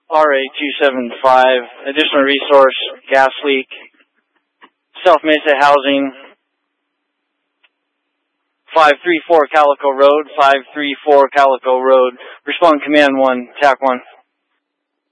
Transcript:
RA-275, additional resource, gas leak, South Mesa Housing, 534 Calico Road, 534 Calico Road. Respond Command 1, TAC 1.